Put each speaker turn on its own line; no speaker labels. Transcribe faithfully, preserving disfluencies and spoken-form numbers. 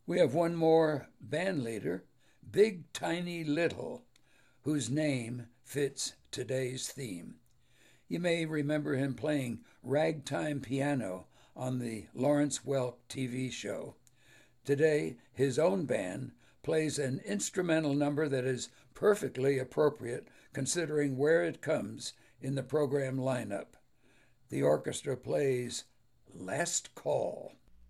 We have one more band leader, Big Tiny Little, whose name fits today's theme. You may remember him playing ragtime piano on the Lawrence Welk T V show. Today, his own band plays an instrumental number that is perfectly appropriate considering where it comes in the program lineup. The orchestra plays Last Call.